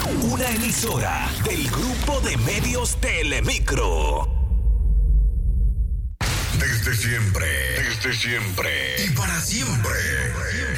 Una emisora del grupo de medios Telemicro. Desde siempre y para siempre.